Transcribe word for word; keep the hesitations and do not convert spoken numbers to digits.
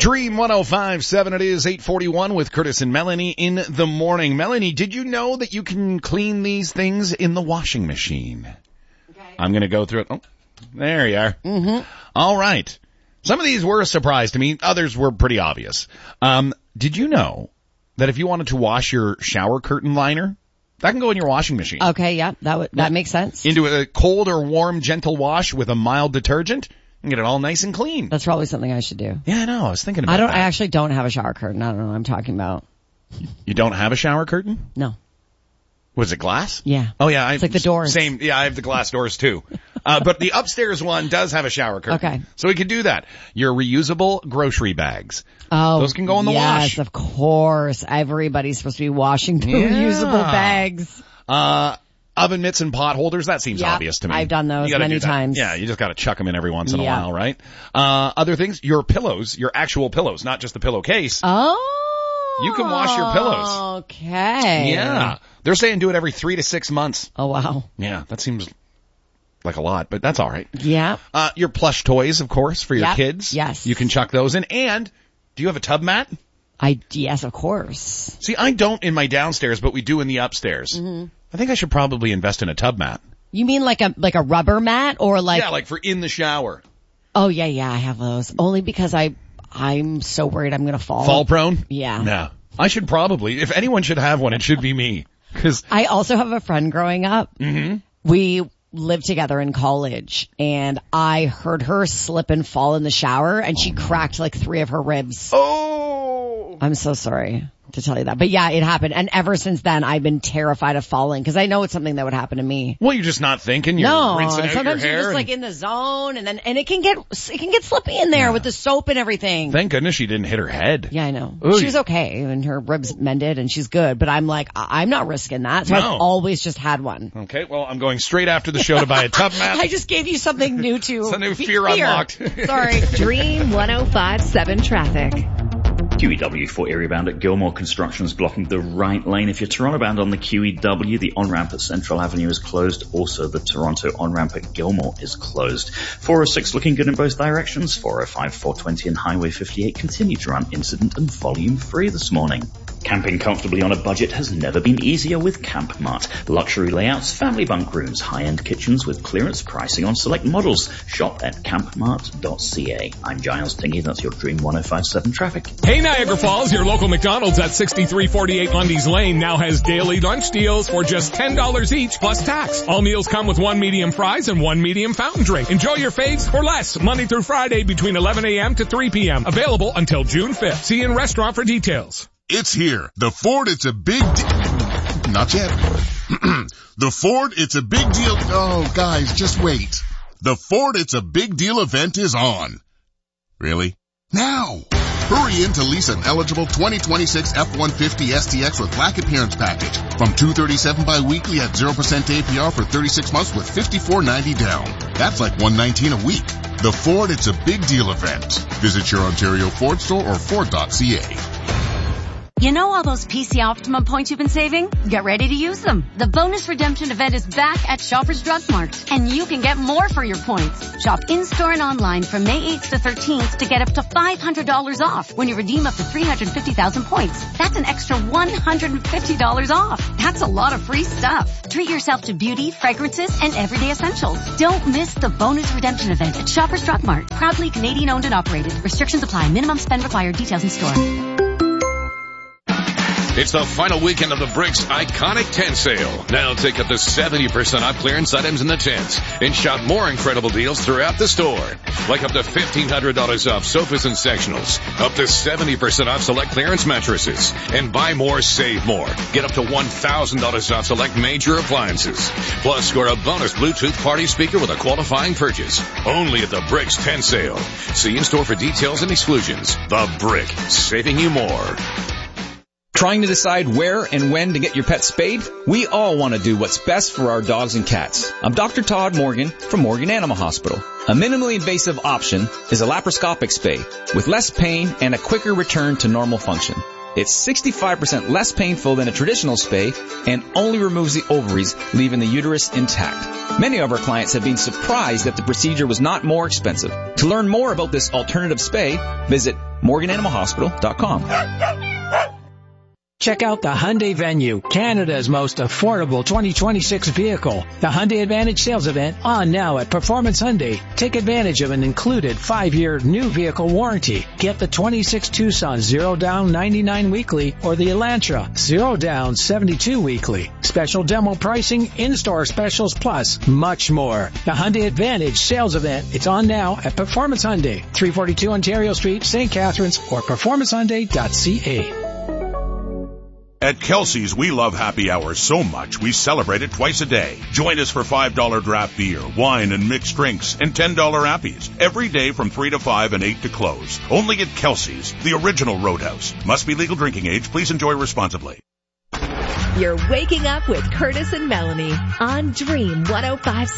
Dream one oh five point seven, it is eight forty-one with Curtis and Melanie in the morning. Melanie, did you know that you can clean these things in the washing machine? Okay. I'm going to go through it. Oh, there you are. Mm-hmm. All right. Some of these were a surprise to me. Others were pretty obvious. Um, did you know that if you wanted to wash your shower curtain liner, that can go in your washing machine? Okay, yeah, that w- that yeah. makes sense. Into a cold or warm, gentle wash with a mild detergent. And get it all nice and clean. That's probably something I should do. Yeah, I know. I was thinking about I don't. that. I actually don't have a shower curtain. I don't know what I'm talking about. You don't have a shower curtain? No. Was it glass? Yeah. Oh yeah. I, it's like the doors. Same. Yeah, I have the glass doors too. uh, but the upstairs one does have a shower curtain. Okay. So we can do that. Your reusable grocery bags. Oh. Those can go in the yes, wash. Yes, of course. Everybody's supposed to be washing their yeah. reusable bags. Uh, Oven mitts and pot holders, that seems yep, obvious to me. I've done those many times. Yeah, you just gotta chuck them in every once in a yeah. while, right? Uh, other things, your pillows, your actual pillows, not just the pillowcase. Oh. You can wash your pillows. Okay. Yeah. They're saying do it every three to six months. Oh, wow. Yeah, that seems like a lot, but that's all right. Yeah. Uh, your plush toys, of course, for your yep. kids. Yes. You can chuck those in. And do you have a tub mat? I, yes, of course. See, I don't in my downstairs, but we do in the upstairs. Mm-hmm. I think I should probably invest in a tub mat. You mean like a, like a rubber mat or like? Yeah, like for in the shower. Oh yeah, yeah, I have those. Only because I, I'm so worried I'm gonna fall. Fall prone? Yeah. Yeah. I should probably, if anyone should have one, it should be me. Cause I also have a friend growing up. Mm-hmm. We lived together in college and I heard her slip and fall in the shower and she cracked like three of her ribs. Oh! I'm so sorry to tell you that. But yeah, it happened. And ever since then, I've been terrified of falling because I know it's something that would happen to me. Well, you're just not thinking. You're no, rinsing out sometimes your hair you're just and... like in the zone and then, and it can get, it can get slippy in there yeah. with the soap and everything. Thank goodness she didn't hit her head. Yeah, I know. Oy. She was okay and her ribs mended and she's good, but I'm like, I- I'm not risking that. So no. I've always just had one. Okay, well, I'm going straight after the show to buy a tub mat. I just gave you something new to. It's a new fear, fear. unlocked. Sorry. Dream one oh five point seven traffic. Q E W for area bound at Gilmore Construction is blocking the right lane. If you're Toronto bound on the Q E W, the on-ramp at Central Avenue is closed. Also, the Toronto on-ramp at Gilmore is closed. four oh six looking good in both directions. four oh five, four twenty and Highway fifty-eight continue to run incident and volume free this morning. Camping comfortably on a budget has never been easier with Camp Mart. Luxury layouts, family bunk rooms, high-end kitchens with clearance pricing on select models. Shop at camp mart dot c a. I'm Giles Dingy. That's your Dream one oh five point seven traffic. Hey Niagara Falls, your local McDonald's at sixty-three forty-eight Lundy's Lane now has daily lunch deals for just ten dollars each plus tax. All meals come with one medium fries and one medium fountain drink. Enjoy your faves for less Monday through Friday between eleven a.m. to three p.m. Available until June fifth. See you in restaurant for details. It's here. The Ford, it's a big deal. Not yet. The Ford, it's a big deal. Oh, guys, just wait. The Ford, it's a big deal event is on. Really? Now. Hurry in to lease an eligible twenty twenty-six F one fifty S T X with Black Appearance Package from two hundred thirty-seven dollars bi-weekly at zero percent A P R for thirty-six months with fifty-four ninety down. That's like one hundred nineteen dollars a week. The Ford, it's a big deal event. Visit your Ontario Ford store or Ford dot c a. You know all those P C Optimum points you've been saving? Get ready to use them. The bonus redemption event is back at Shoppers Drug Mart, and you can get more for your points. Shop in-store and online from May eighth to thirteenth to get up to five hundred dollars off when you redeem up to three hundred fifty thousand points. That's an extra one hundred fifty dollars off. That's a lot of free stuff. Treat yourself to beauty, fragrances, and everyday essentials. Don't miss the bonus redemption event at Shoppers Drug Mart. Proudly Canadian owned and operated. Restrictions apply. Minimum spend required. Details in store. It's the final weekend of the Bricks Iconic Tent Sale. Now take up to seventy percent off clearance items in the tents and shop more incredible deals throughout the store. Like up to fifteen hundred dollars off sofas and sectionals, up to seventy percent off select clearance mattresses, and buy more, save more. Get up to one thousand dollars off select major appliances. Plus score a bonus Bluetooth party speaker with a qualifying purchase. Only at the Bricks Tent Sale. See in store for details and exclusions. The Brick, saving you more. Trying to decide where and when to get your pet spayed? We all want to do what's best for our dogs and cats. I'm Doctor Todd Morgan from Morgan Animal Hospital. A minimally invasive option is a laparoscopic spay with less pain and a quicker return to normal function. It's sixty-five percent less painful than a traditional spay and only removes the ovaries, leaving the uterus intact. Many of our clients have been surprised that the procedure was not more expensive. To learn more about this alternative spay, visit Morgan Animal Hospital dot com. Check out the Hyundai Venue, Canada's most affordable twenty twenty-six vehicle. The Hyundai Advantage sales event on now at Performance Hyundai. Take advantage of an included five-year new vehicle warranty. Get the twenty-six Tucson zero down ninety-nine weekly or the Elantra zero down seventy-two weekly. Special demo pricing, in-store specials, plus much more. The Hyundai Advantage sales event. It's on now at Performance Hyundai, three forty-two Ontario Street, Saint Catharines, or performance hyundai dot c a. At Kelsey's, we love happy hours so much we celebrate it twice a day. Join us for five dollar draft beer, wine, and mixed drinks, and ten dollar appies every day from three to five and eight to close. Only at Kelsey's, the original Roadhouse. Must be legal drinking age. Please enjoy responsibly. You're waking up with Curtis and Melanie on Dream one oh five point seven.